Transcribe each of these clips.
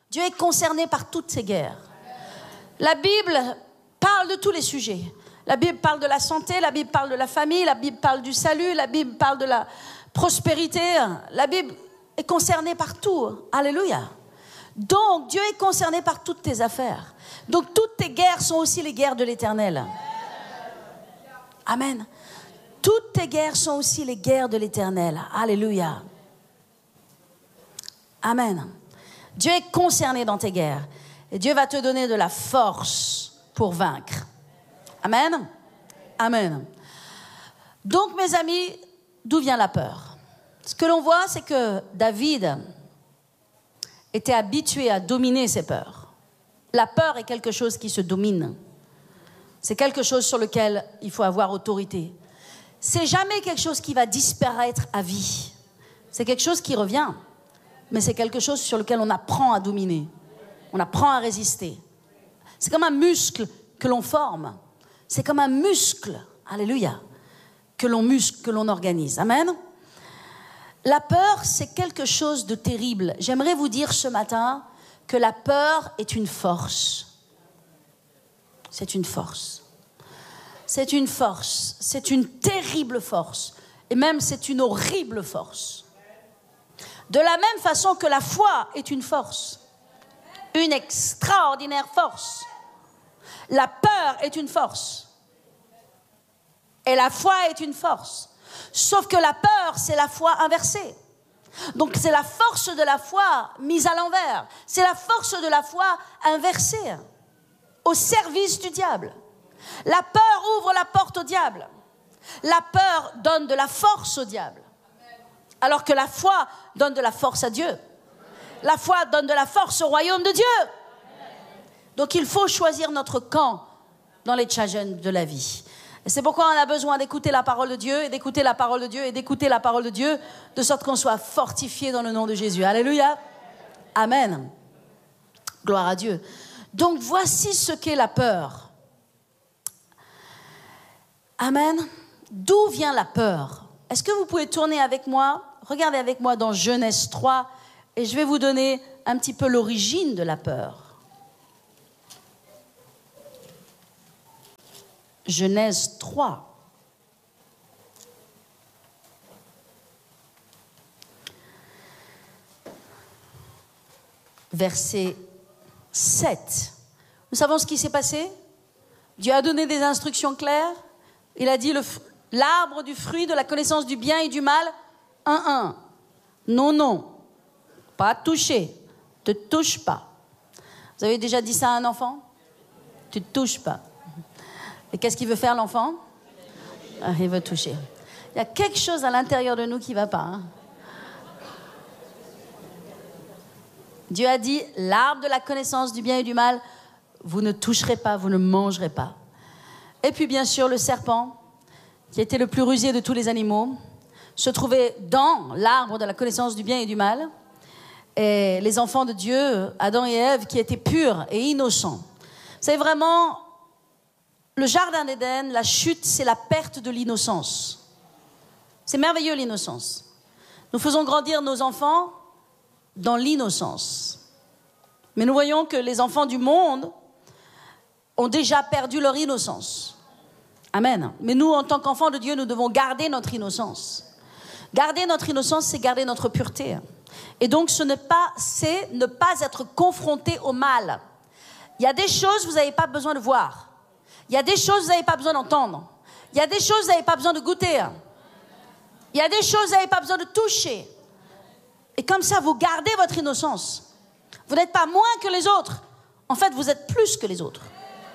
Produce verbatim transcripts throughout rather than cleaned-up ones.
Dieu est concerné par toutes ces guerres. La Bible parle de tous les sujets. La Bible parle de la santé, la Bible parle de la famille, la Bible parle du salut, la Bible parle de la prospérité. La Bible est concernée par tout. Alléluia. Donc, Dieu est concerné par toutes tes affaires. Donc, toutes tes guerres sont aussi les guerres de l'Éternel. Amen. Toutes tes guerres sont aussi les guerres de l'Éternel. Alléluia. Amen. Dieu est concerné dans tes guerres. Et Dieu va te donner de la force pour vaincre. Amen. Amen. Donc, mes amis, d'où vient la peur? Ce que l'on voit, c'est que David était habitué à dominer ses peurs. La peur est quelque chose qui se domine. C'est quelque chose sur lequel il faut avoir autorité. C'est jamais quelque chose qui va disparaître à vie. C'est quelque chose qui revient. Mais c'est quelque chose sur lequel on apprend à dominer. On apprend à résister. C'est comme un muscle que l'on forme. C'est comme un muscle, alléluia, que l'on muscle, que l'on organise. Amen. La peur, c'est quelque chose de terrible. J'aimerais vous dire ce matin que la peur est une force. C'est une force. C'est une force. C'est une terrible force. Et même, c'est une horrible force. De la même façon que la foi est une force. Une extraordinaire force. La peur est une force. Et la foi est une force. Sauf que la peur, c'est la foi inversée. Donc c'est la force de la foi mise à l'envers. C'est la force de la foi inversée. Au service du diable. La peur ouvre la porte au diable. La peur donne de la force au diable. Alors que la foi donne de la force à Dieu. La foi donne de la force au royaume de Dieu. Donc il faut choisir notre camp dans les challenges de la vie. Et c'est pourquoi on a besoin d'écouter la parole de Dieu, et d'écouter la parole de Dieu, et d'écouter la parole de Dieu, de sorte qu'on soit fortifié dans le nom de Jésus. Alléluia. Amen. Gloire à Dieu. Donc voici ce qu'est la peur. Amen. D'où vient la peur? Est-ce que vous pouvez tourner avec moi? Regardez avec moi dans Genèse trois, et je vais vous donner un petit peu l'origine de la peur. Genèse trois. Verset sept. Nous savons ce qui s'est passé. Dieu a donné des instructions claires. Il a dit le, l'arbre du fruit de la connaissance du bien et du mal. Un, un. Non, non. Pas toucher. Ne te touche pas. Vous avez déjà dit ça à un enfant? Tu ne te touches pas. Et qu'est-ce qu'il veut faire, l'enfant? Ah, il veut toucher. Il y a quelque chose à l'intérieur de nous qui ne va pas. Hein? Dieu a dit, l'arbre de la connaissance du bien et du mal, vous ne toucherez pas, vous ne mangerez pas. Et puis, bien sûr, le serpent, qui était le plus rusé de tous les animaux, se trouvait dans l'arbre de la connaissance du bien et du mal. Et les enfants de Dieu, Adam et Ève, qui étaient purs et innocents. C'est vraiment... Le jardin d'Éden, la chute, c'est la perte de l'innocence. C'est merveilleux, l'innocence. Nous faisons grandir nos enfants dans l'innocence. Mais nous voyons que les enfants du monde ont déjà perdu leur innocence. Amen. Mais nous, en tant qu'enfants de Dieu, nous devons garder notre innocence. Garder notre innocence, c'est garder notre pureté. Et donc, ce n'est pas, c'est ne pas être confronté au mal. Il y a des choses que vous n'avez pas besoin de voir. Il y a des choses que vous n'avez pas besoin d'entendre. Il y a des choses que vous n'avez pas besoin de goûter. Il y a des choses que vous n'avez pas besoin de toucher. Et comme ça, vous gardez votre innocence. Vous n'êtes pas moins que les autres. En fait, vous êtes plus que les autres.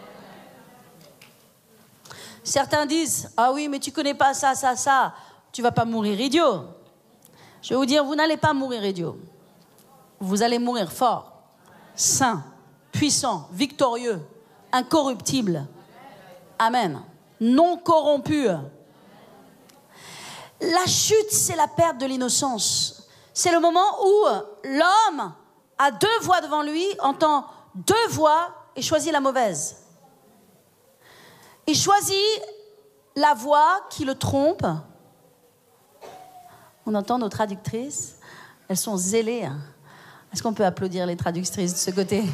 Certains disent, ah oui, mais tu ne connais pas ça, ça, ça. Tu ne vas pas mourir idiot. Je vais vous dire, vous n'allez pas mourir idiot. Vous allez mourir fort, saint, puissant, victorieux, incorruptible. Amen. Non corrompu. La chute, c'est la perte de l'innocence. C'est le moment où l'homme a deux voies devant lui, entend deux voix et choisit la mauvaise. Il choisit la voix qui le trompe. On entend nos traductrices, elles sont zélées. Est-ce qu'on peut applaudir les traductrices de ce côté?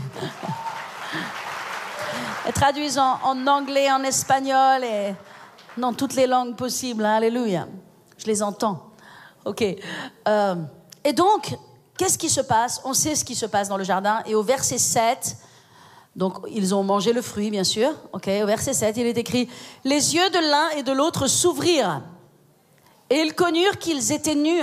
Elles traduisent en, en anglais, en espagnol et dans toutes les langues possibles. Alléluia. Je les entends. OK. Euh, et donc, qu'est-ce qui se passe? On sait ce qui se passe dans le jardin. Et au verset sept, donc ils ont mangé le fruit, bien sûr. OK. Au verset sept, il est écrit « Les yeux de l'un et de l'autre s'ouvrirent, et ils connurent qu'ils étaient nus.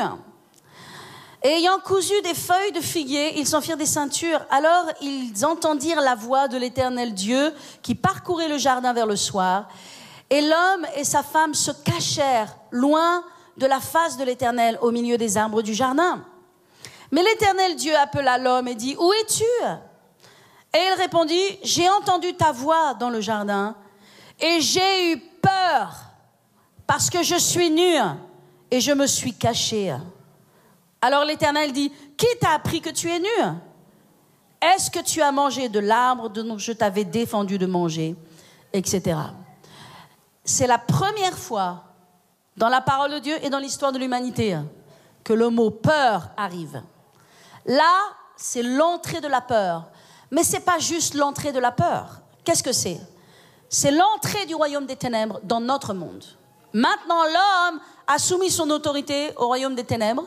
Et ayant cousu des feuilles de figuier, ils s'en firent des ceintures. Alors ils entendirent la voix de l'Éternel Dieu qui parcourait le jardin vers le soir. Et l'homme et sa femme se cachèrent loin de la face de l'Éternel au milieu des arbres du jardin. Mais l'Éternel Dieu appela l'homme et dit « Où es-tu » Et il répondit « J'ai entendu ta voix dans le jardin et j'ai eu peur parce que je suis nu et je me suis caché. » Alors l'Éternel dit « Qui t'a appris que tu es nu? Est-ce que tu as mangé de l'arbre dont je t'avais défendu de manger ?» Etc. C'est la première fois dans la parole de Dieu et dans l'histoire de l'humanité que le mot peur arrive. Là, c'est l'entrée de la peur. Mais ce n'est pas juste l'entrée de la peur. Qu'est-ce que c'est? C'est l'entrée du royaume des ténèbres dans notre monde. Maintenant, l'homme a soumis son autorité au royaume des ténèbres.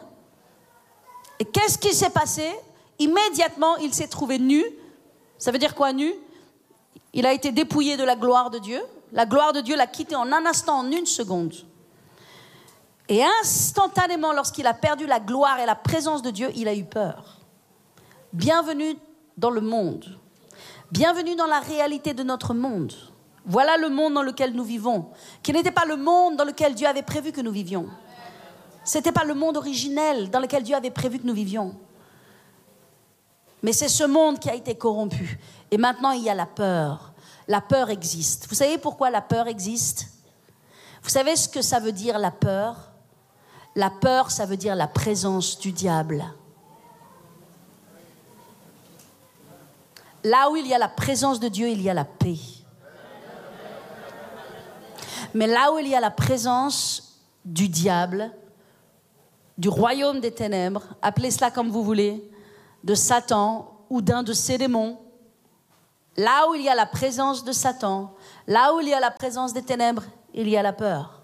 Et qu'est-ce qui s'est passé? Immédiatement, il s'est trouvé nu. Ça veut dire quoi, nu? Il a été dépouillé de la gloire de Dieu. La gloire de Dieu l'a quitté en un instant, en une seconde. Et instantanément, lorsqu'il a perdu la gloire et la présence de Dieu, il a eu peur. Bienvenue dans le monde. Bienvenue dans la réalité de notre monde. Voilà le monde dans lequel nous vivons, qui n'était pas le monde dans lequel Dieu avait prévu que nous vivions. Ce n'était pas le monde originel dans lequel Dieu avait prévu que nous vivions. Mais c'est ce monde qui a été corrompu. Et maintenant, il y a la peur. La peur existe. Vous savez pourquoi la peur existe? Vous savez ce que ça veut dire, la peur? La peur, ça veut dire la présence du diable. Là où il y a la présence de Dieu, il y a la paix. Mais là où il y a la présence du diable, du royaume des ténèbres, appelez cela comme vous voulez, de Satan ou d'un de ses démons, là où il y a la présence de Satan, là où il y a la présence des ténèbres, il y a la peur.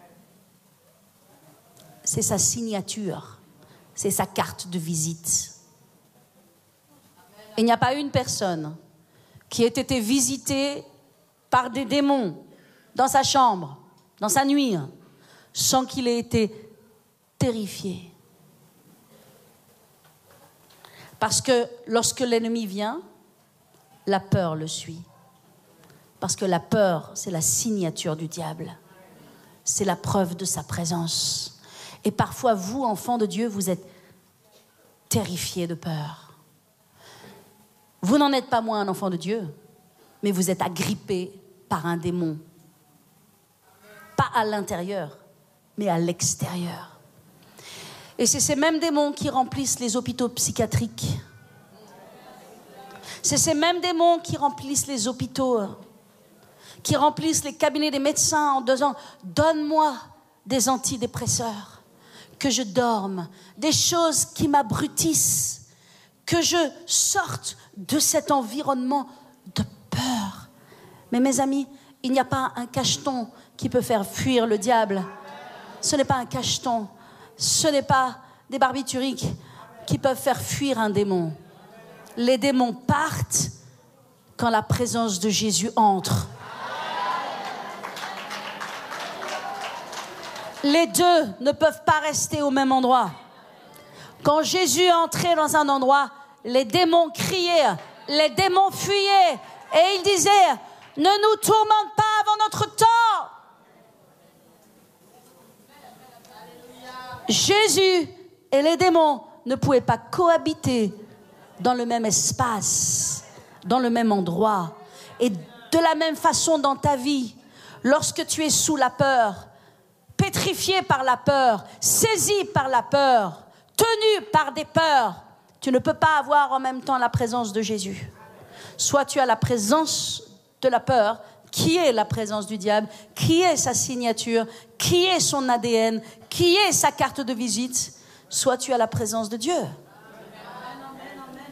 C'est sa signature, c'est sa carte de visite. Il n'y a pas une personne qui ait été visitée par des démons dans sa chambre, dans sa nuit, sans qu'il ait été terrifié. Parce que lorsque l'ennemi vient, la peur le suit. Parce que la peur, c'est la signature du diable. C'est la preuve de sa présence. Et parfois, vous, enfants de Dieu, vous êtes terrifiés de peur. Vous n'en êtes pas moins un enfant de Dieu, mais vous êtes agrippé par un démon. Pas à l'intérieur, mais à l'extérieur. Et c'est ces mêmes démons qui remplissent les hôpitaux psychiatriques. C'est ces mêmes démons qui remplissent les hôpitaux, qui remplissent les cabinets des médecins en disant « Donne-moi des antidépresseurs, que je dorme, des choses qui m'abrutissent, que je sorte de cet environnement de peur. » Mais mes amis, il n'y a pas un cacheton qui peut faire fuir le diable. Ce n'est pas un cacheton. Ce n'est pas des barbituriques qui peuvent faire fuir un démon. Les démons partent quand la présence de Jésus entre. Les deux ne peuvent pas rester au même endroit. Quand Jésus entrait dans un endroit, les démons criaient, les démons fuyaient et il disait « Ne nous tourmente pas avant notre temps !» Jésus et les démons ne pouvaient pas cohabiter dans le même espace, dans le même endroit. Et de la même façon dans ta vie, lorsque tu es sous la peur, pétrifié par la peur, saisi par la peur, tenu par des peurs, tu ne peux pas avoir en même temps la présence de Jésus. Soit tu as la présence de la peur, qui est la présence du diable, qui est sa signature, qui est son A D N, qui est sa carte de visite, soit tu as la présence de Dieu.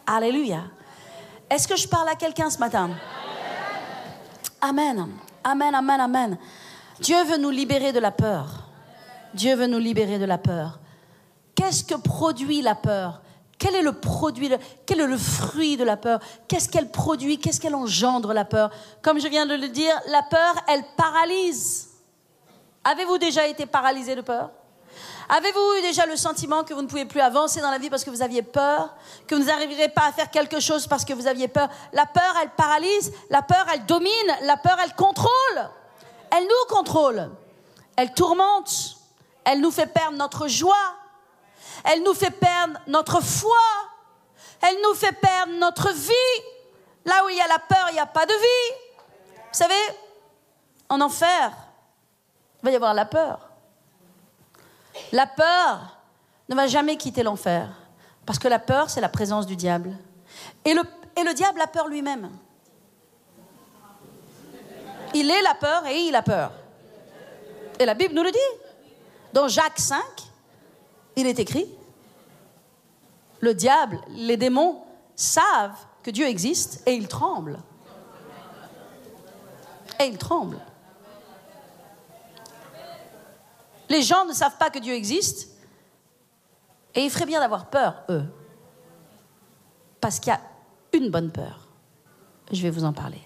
Alléluia. Est-ce que je parle à quelqu'un ce matin? Amen. Amen, amen, amen. Dieu veut nous libérer de la peur. Dieu veut nous libérer de la peur. Qu'est-ce que produit la peur? Quel est le produit, quel est le fruit de la peur? Qu'est-ce qu'elle produit? Qu'est-ce qu'elle engendre, la peur? Comme je viens de le dire, la peur, elle paralyse. Avez-vous déjà été paralysé de peur? Avez-vous eu déjà le sentiment que vous ne pouvez plus avancer dans la vie parce que vous aviez peur? Que vous n'arriverez pas à faire quelque chose parce que vous aviez peur? La peur, elle paralyse. La peur, elle domine. La peur, elle contrôle. Elle nous contrôle. Elle tourmente. Elle nous fait perdre notre joie. Elle nous fait perdre notre foi. Elle nous fait perdre notre vie. Là où il y a la peur, il n'y a pas de vie. Vous savez, en enfer, il va y avoir la peur. La peur ne va jamais quitter l'enfer. Parce que la peur, c'est la présence du diable. Et le, et le diable a peur lui-même. Il est la peur et il a peur. Et la Bible nous le dit. Dans Jacques cinq, il est écrit, le diable, les démons savent que Dieu existe et ils tremblent. Et ils tremblent. Les gens ne savent pas que Dieu existe et ils feraient bien d'avoir peur, eux. Parce qu'il y a une bonne peur. Je vais vous en parler.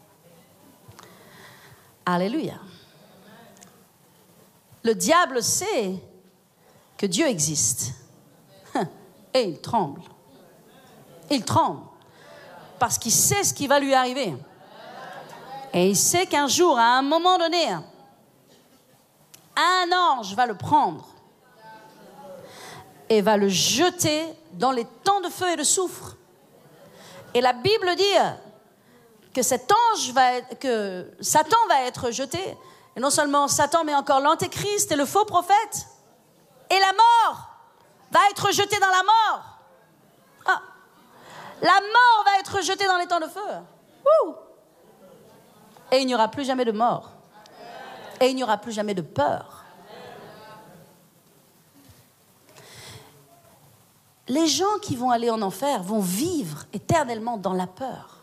Alléluia. Le diable sait que Dieu existe et il tremble. Il tremble parce qu'il sait ce qui va lui arriver. Et il sait qu'un jour, à un moment donné, un ange va le prendre et va le jeter dans les temps de feu et de soufre. Et la Bible dit que cet ange va être, que Satan va être jeté. Et non seulement Satan, mais encore l'antéchrist et le faux prophète. Et la mort va être jetée dans la mort. Ah. La mort va être jetée dans les temps de feu. Ouh. Et il n'y aura plus jamais de mort. Et il n'y aura plus jamais de peur. Les gens qui vont aller en enfer vont vivre éternellement dans la peur.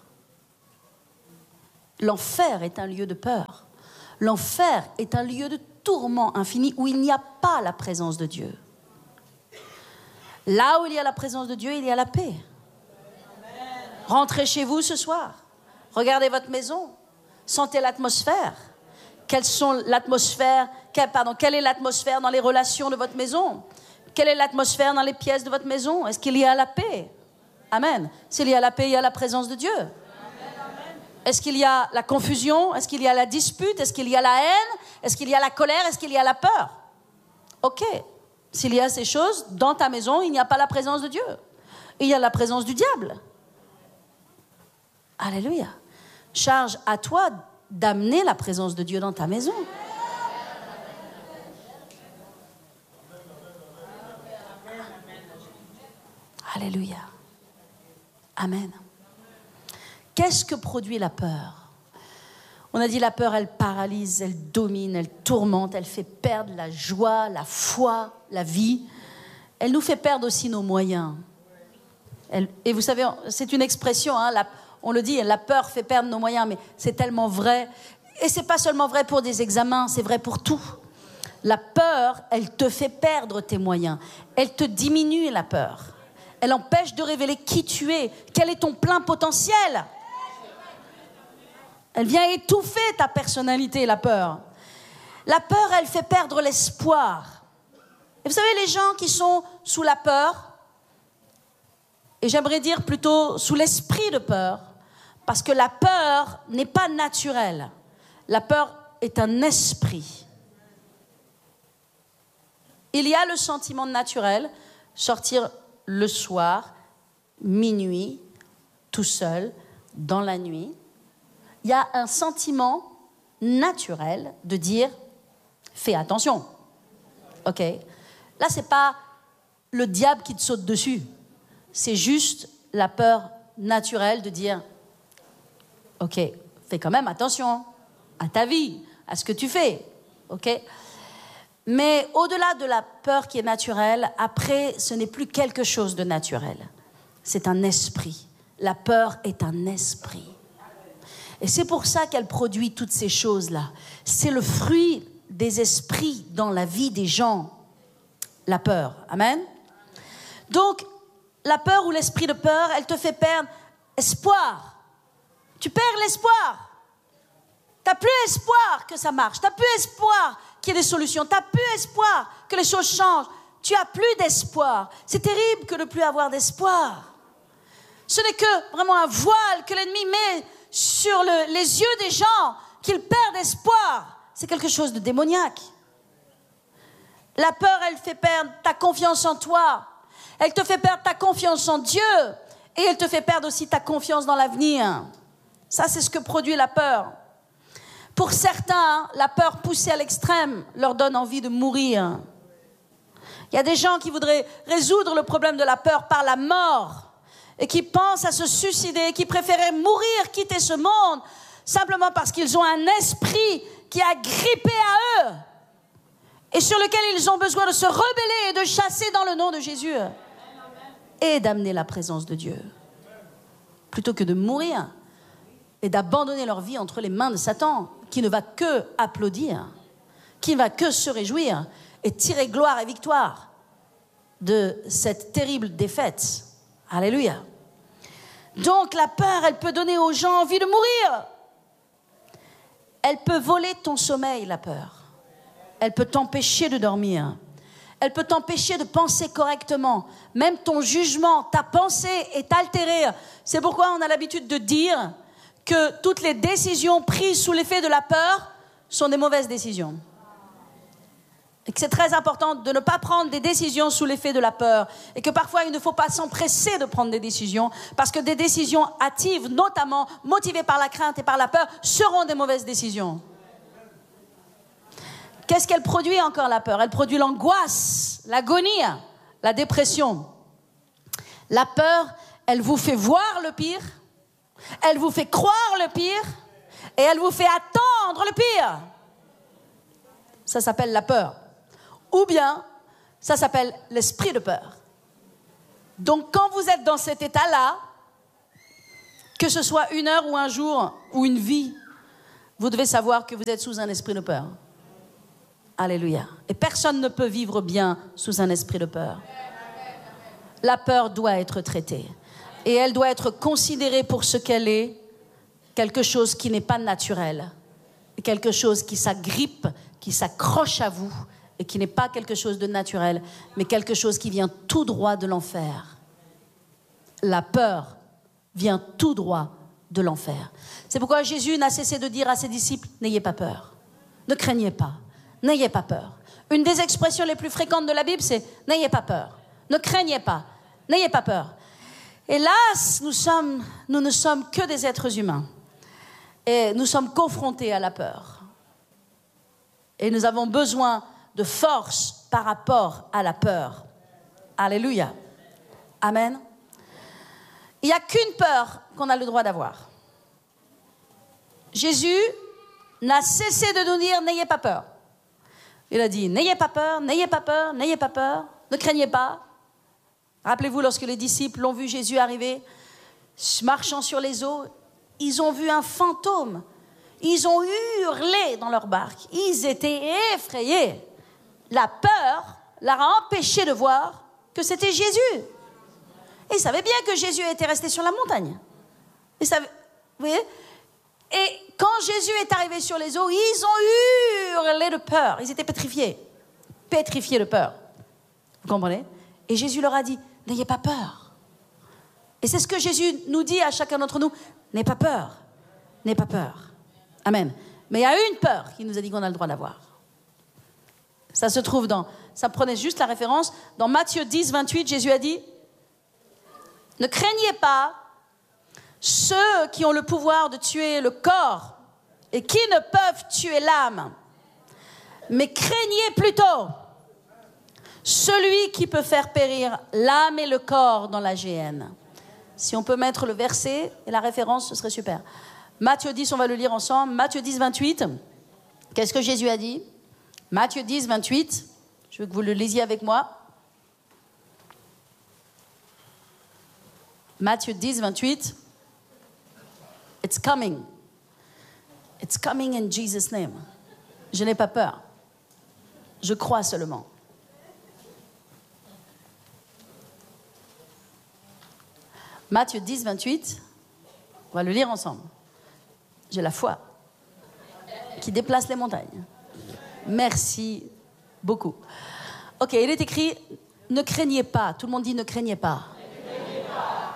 L'enfer est un lieu de peur. L'enfer est un lieu de tourment infini où il n'y a pas la présence de Dieu. Là où il y a la présence de Dieu, il y a la paix. Rentrez chez vous ce soir. Regardez votre maison. Sentez l'atmosphère. Quelles sont l'atmosphère, quelle, pardon, quelle est l'atmosphère dans les relations de votre maison? Quelle est l'atmosphère dans les pièces de votre maison? Est-ce qu'il y a la paix? Amen. S'il y a la paix, il y a la présence de Dieu. Est-ce qu'il y a la confusion? Est-ce qu'il y a la dispute? Est-ce qu'il y a la haine? Est-ce qu'il y a la colère? Est-ce qu'il y a la peur? Ok. S'il y a ces choses, dans ta maison, il n'y a pas la présence de Dieu. Il y a la présence du diable. Alléluia. Charge à toi d'amener la présence de Dieu dans ta maison. Alléluia. Amen. Qu'est-ce que produit la peur? On a dit la peur, elle paralyse, elle domine, elle tourmente, elle fait perdre la joie, la foi, la vie. Elle nous fait perdre aussi nos moyens. Elle, et vous savez, c'est une expression, hein, la, on le dit, la peur fait perdre nos moyens, mais c'est tellement vrai. Et c'est pas seulement vrai pour des examens, c'est vrai pour tout. La peur, elle te fait perdre tes moyens. Elle te diminue, la peur. Elle empêche de révéler qui tu es, quel est ton plein potentiel. Elle vient étouffer ta personnalité, la peur. La peur, elle fait perdre l'espoir. Et vous savez, les gens qui sont sous la peur, et j'aimerais dire plutôt sous l'esprit de peur, parce que la peur n'est pas naturelle. La peur est un esprit. Il y a le sentiment naturel, sortir le soir, minuit, tout seul, dans la nuit. Il y a un sentiment naturel de dire « fais attention ». Ok. Là, ce n'est pas le diable qui te saute dessus. C'est juste la peur naturelle de dire « ok, fais quand même attention à ta vie, à ce que tu fais ». Ok. Mais au-delà de la peur qui est naturelle, après, ce n'est plus quelque chose de naturel. c'est un esprit. La peur est un esprit. Et c'est pour ça qu'elle produit toutes ces choses-là. C'est le fruit des esprits dans la vie des gens. La peur. Amen. Donc, la peur ou l'esprit de peur, elle te fait perdre espoir. Tu perds l'espoir. Tu n'as plus espoir que ça marche. Tu n'as plus espoir qu'il y ait des solutions. Tu n'as plus espoir que les choses changent. Tu n'as plus d'espoir. C'est terrible que de ne plus avoir d'espoir. Ce n'est que vraiment un voile que l'ennemi met sur le, les yeux des gens, qu'ils perdent espoir. C'est quelque chose de démoniaque. La peur, elle fait perdre ta confiance en toi. Elle te fait perdre ta confiance en Dieu. Et elle te fait perdre aussi ta confiance dans l'avenir. Ça, c'est ce que produit la peur. Pour certains, la peur poussée à l'extrême leur donne envie de mourir. Il y a des gens qui voudraient résoudre le problème de la peur par la mort et qui pensent à se suicider, qui préféraient mourir, quitter ce monde, simplement parce qu'ils ont un esprit qui a grippé à eux et sur lequel ils ont besoin de se rebeller et de chasser dans le nom de Jésus et d'amener la présence de Dieu, plutôt que de mourir et d'abandonner leur vie entre les mains de Satan, qui ne va que applaudir, qui ne va que se réjouir et tirer gloire et victoire de cette terrible défaite. Alléluia. Donc la peur, elle peut donner aux gens envie de mourir. Elle peut voler ton sommeil, la peur. Elle peut t'empêcher de dormir. Elle peut t'empêcher de penser correctement. Même ton jugement, ta pensée est altérée. C'est pourquoi on a l'habitude de dire que toutes les décisions prises sous l'effet de la peur sont des mauvaises décisions. Et que c'est très important de ne pas prendre des décisions sous l'effet de la peur. Et que parfois, il ne faut pas s'empresser de prendre des décisions, parce que des décisions hâtives, notamment motivées par la crainte et par la peur, seront des mauvaises décisions. Qu'est-ce qu'elle produit encore, la peur? Elle produit l'angoisse, l'agonie, la dépression. La peur, elle vous fait voir le pire, elle vous fait croire le pire, et elle vous fait attendre le pire. Ça s'appelle la peur. Ou bien, ça s'appelle l'esprit de peur. Donc, quand vous êtes dans cet état-là, que ce soit une heure ou un jour ou une vie, vous devez savoir que vous êtes sous un esprit de peur. Alléluia. Et personne ne peut vivre bien sous un esprit de peur. La peur doit être traitée. Et elle doit être considérée pour ce qu'elle est, quelque chose qui n'est pas naturel. Quelque chose qui s'agrippe, qui s'accroche à vous, et qui n'est pas quelque chose de naturel, mais quelque chose qui vient tout droit de l'enfer. La peur vient tout droit de l'enfer. C'est pourquoi Jésus n'a cessé de dire à ses disciples, n'ayez pas peur, ne craignez pas, n'ayez pas peur. Une des expressions les plus fréquentes de la Bible, c'est n'ayez pas peur, ne craignez pas, n'ayez pas peur. Hélas, nous sommes, nous ne sommes que des êtres humains et nous sommes confrontés à la peur. Et nous avons besoin de force par rapport à la peur. Alléluia. Amen. Il n'y a qu'une peur qu'on a le droit d'avoir. Jésus n'a cessé de nous dire, n'ayez pas peur. Il a dit, n'ayez pas peur, n'ayez pas peur, n'ayez pas peur, ne craignez pas. Rappelez-vous, lorsque les disciples l'ont vu Jésus arriver, marchant sur les eaux, ils ont vu un fantôme. Ils ont hurlé dans leur barque. Ils étaient effrayés. La peur leur a empêché de voir que c'était Jésus. Et ils savaient bien que Jésus était resté sur la montagne. Ils savaient, vous voyez ? Et quand Jésus est arrivé sur les eaux, ils ont hurlé de peur. Ils étaient pétrifiés. Pétrifiés de peur. Vous comprenez ? Et Jésus leur a dit, n'ayez pas peur. Et c'est ce que Jésus nous dit à chacun d'entre nous. N'ayez pas peur. N'ayez pas peur. Amen. Mais il y a une peur qu'il nous a dit qu'on a le droit d'avoir. Ça se trouve dans, ça prenait juste la référence, dans Matthieu dix, vingt-huit, Jésus a dit, ne craignez pas ceux qui ont le pouvoir de tuer le corps et qui ne peuvent tuer l'âme, mais craignez plutôt celui qui peut faire périr l'âme et le corps dans la géhenne. Si on peut mettre le verset et la référence, ce serait super. Matthieu dix, on va le lire ensemble. Matthieu dix, vingt-huit. Qu'est-ce que Jésus a dit ? Matthieu dix, vingt-huit. Je veux que vous le lisiez avec moi. Matthieu dix, vingt-huit. It's coming. It's coming in Jesus' name. Je n'ai pas peur. Je crois seulement. Matthieu dix, vingt-huit. On va le lire ensemble. J'ai la foi qui déplace les montagnes. Merci beaucoup. Ok, il est écrit, ne craignez pas. Tout le monde dit, ne craignez pas. Ne craignez pas.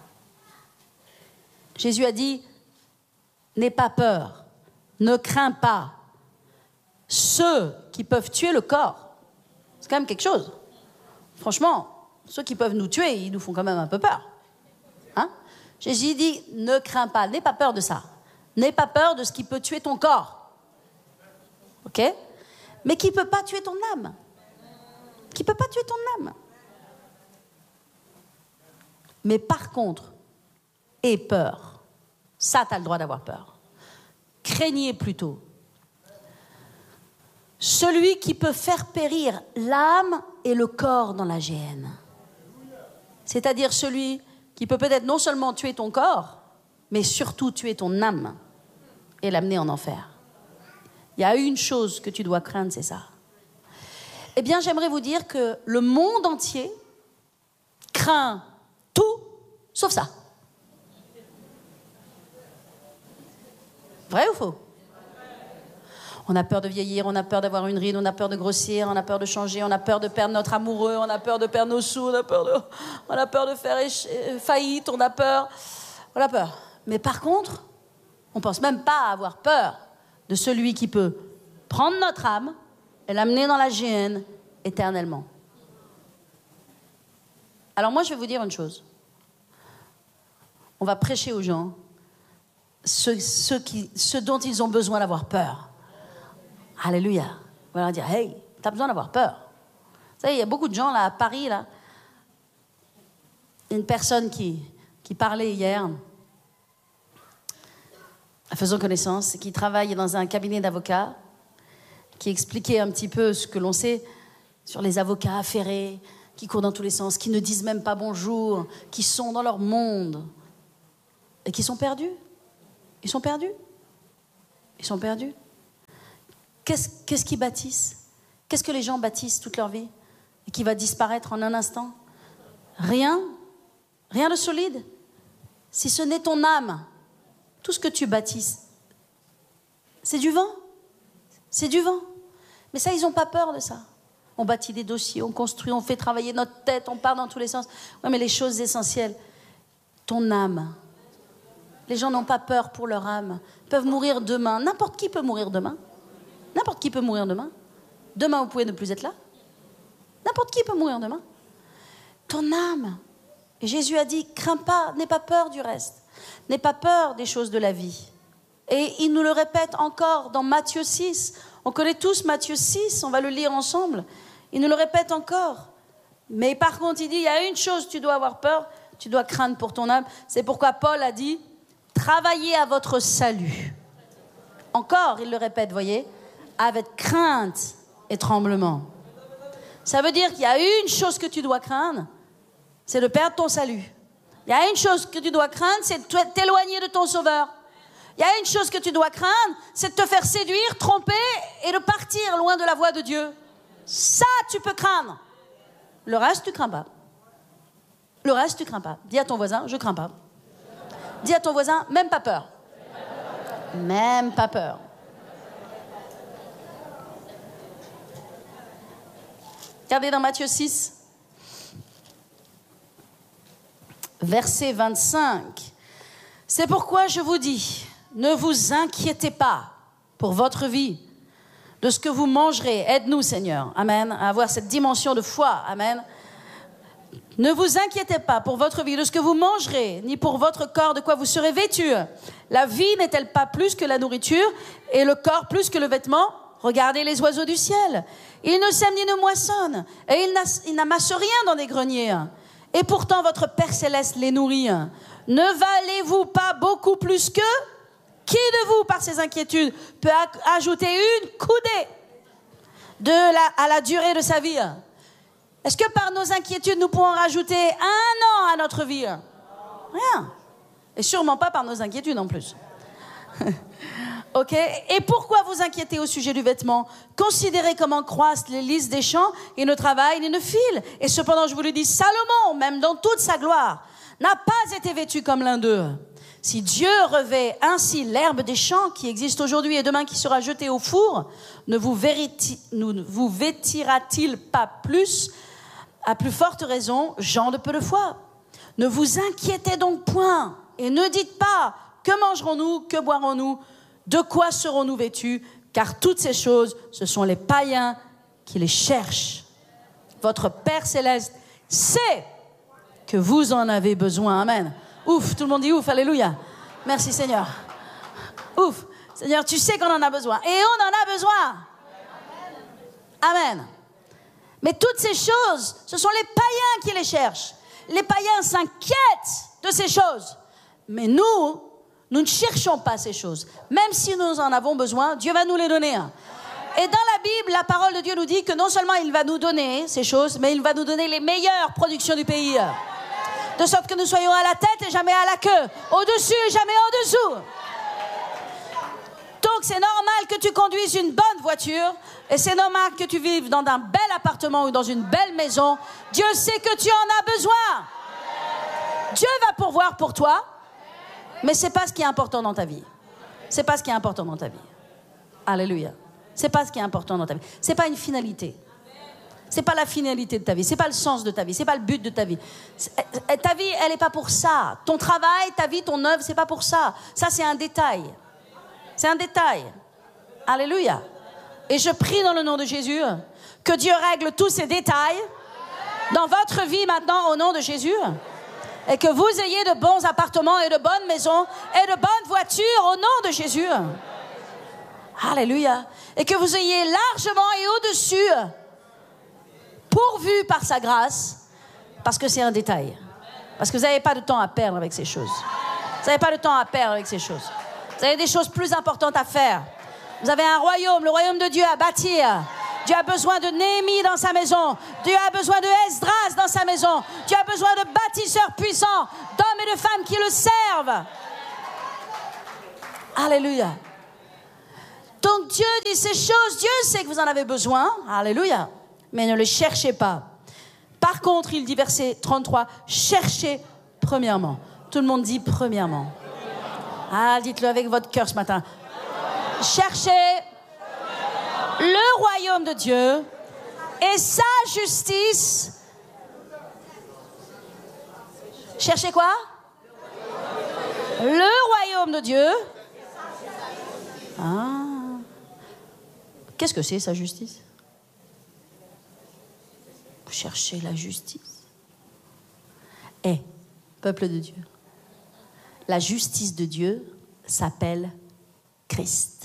Jésus a dit, n'aie pas peur. Ne crains pas. Ceux qui peuvent tuer le corps, c'est quand même quelque chose. Franchement, ceux qui peuvent nous tuer, ils nous font quand même un peu peur. Hein? Jésus dit, ne crains pas, n'aie pas peur de ça. N'aie pas peur de ce qui peut tuer ton corps. Ok? Mais qui ne peut pas tuer ton âme. Qui ne peut pas tuer ton âme. Mais par contre, aie peur. Ça, tu as le droit d'avoir peur. Craignez plutôt. Celui qui peut faire périr l'âme et le corps dans la géhenne. C'est-à-dire celui qui peut peut-être non seulement tuer ton corps, mais surtout tuer ton âme et l'amener en enfer. Il y a une chose que tu dois craindre, c'est ça. Eh bien, j'aimerais vous dire que le monde entier craint tout, sauf ça. Vrai ou faux? On a peur de vieillir, on a peur d'avoir une ride, on a peur de grossir, on a peur de changer, on a peur de perdre notre amoureux, on a peur de perdre nos sous, on a peur de, on a peur de faire éche- faillite, on a peur, on a peur. Mais par contre, on ne pense même pas avoir peur de celui qui peut prendre notre âme et l'amener dans la géhenne éternellement. Alors moi, je vais vous dire une chose. On va prêcher aux gens ce, ce, qui, ce dont ils ont besoin d'avoir peur. Alléluia. On va leur dire, hey, tu as besoin d'avoir peur. Vous savez, il y a beaucoup de gens là à Paris, là. Une personne qui, qui parlait hier, faisant connaissance, qui travaille dans un cabinet d'avocats, qui expliquait un petit peu ce que l'on sait sur les avocats affairés, qui courent dans tous les sens, qui ne disent même pas bonjour, qui sont dans leur monde et qui sont perdus. Ils sont perdus. Ils sont perdus. Qu'est-ce, qu'est-ce qu'ils bâtissent? Qu'est-ce que les gens bâtissent toute leur vie et qui va disparaître en un instant? Rien. Rien de solide. Si ce n'est ton âme, tout ce que tu bâtisses, c'est du vent. C'est du vent. Mais ça, ils n'ont pas peur de ça. On bâtit des dossiers, on construit, on fait travailler notre tête, on part dans tous les sens. Oui, mais les choses essentielles, ton âme. Les gens n'ont pas peur pour leur âme. Ils peuvent mourir demain. N'importe qui peut mourir demain. N'importe qui peut mourir demain. Demain, vous pouvez ne plus être là. N'importe qui peut mourir demain. Ton âme. Et Jésus a dit, crains pas, n'aie pas peur du reste. N'aie pas peur des choses de la vie. Et il nous le répète encore dans Matthieu six. On connaît tous Matthieu six, on va le lire ensemble. Il nous le répète encore. Mais par contre, il dit, il y a une chose, tu dois avoir peur, tu dois craindre pour ton âme. C'est pourquoi Paul a dit, travaillez à votre salut. Encore, il le répète, voyez, avec crainte et tremblement. Ça veut dire qu'il y a une chose que tu dois craindre, c'est de perdre ton salut. Il y a une chose que tu dois craindre, c'est de t'éloigner de ton sauveur. Il y a une chose que tu dois craindre, c'est de te faire séduire, tromper et de partir loin de la voie de Dieu. Ça, tu peux craindre. Le reste, tu crains pas. Le reste, tu crains pas. Dis à ton voisin, je crains pas. Dis à ton voisin, même pas peur. Même pas peur. Regardez dans Matthieu six, verset vingt-cinq. C'est pourquoi je vous dis, ne vous inquiétez pas pour votre vie, de ce que vous mangerez. Aide-nous, Seigneur. Amen. À avoir cette dimension de foi. Amen. Ne vous inquiétez pas pour votre vie, de ce que vous mangerez, ni pour votre corps, de quoi vous serez vêtus. La vie n'est-elle pas plus que la nourriture, et le corps plus que le vêtement? Regardez les oiseaux du ciel. Ils ne sèment ni ne moissonnent, et ils n'amassent rien dans des greniers. Et pourtant, votre Père Céleste les nourrit. Ne valez-vous pas beaucoup plus qu'eux? Qui de vous, par ses inquiétudes, peut ajouter une coudée de la, à la durée de sa vie? Est-ce que par nos inquiétudes, nous pouvons rajouter un an à notre vie? Rien. Et sûrement pas par nos inquiétudes en plus. Ok? Et pourquoi vous inquiétez au sujet du vêtement? Considérez comment croissent les lys des champs, ils ne travaillent ni ne filent. Et cependant, je vous le dis, Salomon, même dans toute sa gloire, n'a pas été vêtu comme l'un d'eux. Si Dieu revêt ainsi l'herbe des champs qui existe aujourd'hui et demain qui sera jetée au four, ne vous, vériti- ne vous vêtira-t-il pas plus, à plus forte raison, gens de peu de foi? Ne vous inquiétez donc point et ne dites pas, que mangerons-nous, que boirons-nous, de quoi serons-nous vêtus? Car toutes ces choses, ce sont les païens qui les cherchent. Votre Père Céleste sait que vous en avez besoin. Amen. Ouf, tout le monde dit ouf, alléluia. Merci Seigneur. Ouf, Seigneur, tu sais qu'on en a besoin. Et on en a besoin. Amen. Mais toutes ces choses, ce sont les païens qui les cherchent. Les païens s'inquiètent de ces choses. Mais nous, nous ne cherchons pas ces choses. Même si nous en avons besoin, Dieu va nous les donner. Et dans la Bible, la parole de Dieu nous dit que non seulement il va nous donner ces choses, mais il va nous donner les meilleures productions du pays. De sorte que nous soyons à la tête et jamais à la queue, au-dessus et jamais en dessous. Donc c'est normal que tu conduises une bonne voiture et c'est normal que tu vives dans un bel appartement ou dans une belle maison. Dieu sait que tu en as besoin. Dieu va pourvoir pour toi, mais c'est pas ce qui est important dans ta vie. C'est pas ce qui est important dans ta vie. Alléluia. C'est pas ce qui est important dans ta vie. C'est pas une finalité. C'est pas la finalité de ta vie. C'est pas le sens de ta vie. C'est pas le but de ta vie. Ta vie, elle est pas pour ça. Ton travail, ta vie, ton œuvre, c'est pas pour ça. Ça, c'est un détail. C'est un détail. Alléluia. Et je prie dans le nom de Jésus que Dieu règle tous ces détails dans votre vie maintenant au nom de Jésus. Et que vous ayez de bons appartements et de bonnes maisons et de bonnes voitures au nom de Jésus. Alléluia. Et que vous ayez largement et au-dessus, pourvu par sa grâce, parce que c'est un détail. Parce que vous n'avez pas de temps à perdre avec ces choses. Vous n'avez pas de temps à perdre avec ces choses. Vous avez des choses plus importantes à faire. Vous avez un royaume, le royaume de Dieu à bâtir. Dieu a besoin de Néhémie dans sa maison. Dieu a besoin de Esdras dans sa maison. Dieu a besoin de bâtisseurs puissants, d'hommes et de femmes qui le servent. Alléluia. Donc Dieu dit ces choses, Dieu sait que vous en avez besoin. Alléluia. Mais ne le cherchez pas. Par contre, il dit verset trente-trois, cherchez premièrement. Tout le monde dit premièrement. Ah, dites-le avec votre cœur ce matin. Cherchez le royaume de Dieu et sa justice. Cherchez quoi? Le royaume de Dieu. Ah. Qu'est-ce que c'est, sa justice? Vous cherchez la justice. Eh, peuple de Dieu, la justice de Dieu s'appelle Christ.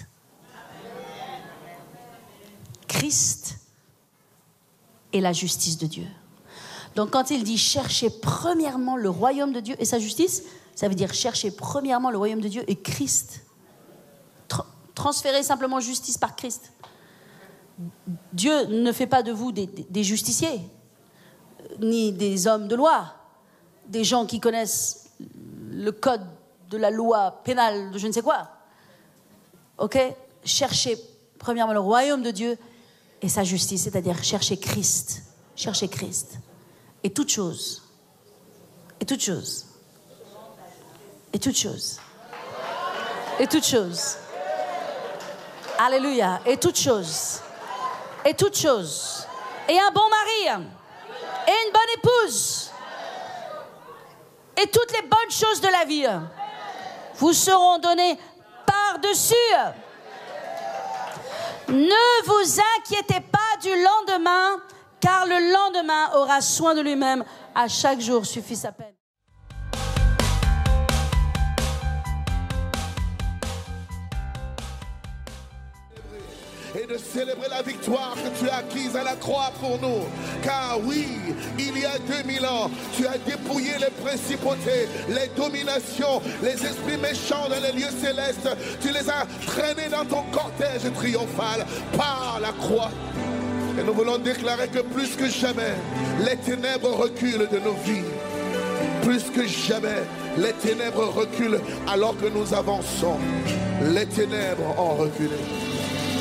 Christ est la justice de Dieu. Donc quand il dit chercher premièrement le royaume de Dieu et sa justice, ça veut dire chercher premièrement le royaume de Dieu et Christ. Tra- transférer simplement justice par Christ. Dieu ne fait pas de vous des, des, des justiciers, ni des hommes de loi, des gens qui connaissent le code de la loi pénale de je ne sais quoi. Ok? Cherchez premièrement le royaume de Dieu et sa justice, c'est-à-dire chercher Christ. Chercher Christ. Et toute chose. Et toute chose. Et toute chose. Et toute chose. Alléluia. Et toute chose. Et toute chose. Et un bon mari. Et une bonne épouse. Et toutes les bonnes choses de la vie vous seront données par-dessus. Ne vous inquiétez pas du lendemain, car le lendemain aura soin de lui-même. À chaque jour suffit sa peine. Et de célébrer la victoire que tu as acquise à la croix pour nous. Car oui, il y a deux mille ans, tu as dépouillé les principautés, les dominations, les esprits méchants dans les lieux célestes. Tu les as traînés dans ton cortège triomphal par la croix. Et nous voulons déclarer que plus que jamais, les ténèbres reculent de nos vies. Plus que jamais, les ténèbres reculent alors que nous avançons. Les ténèbres ont reculé.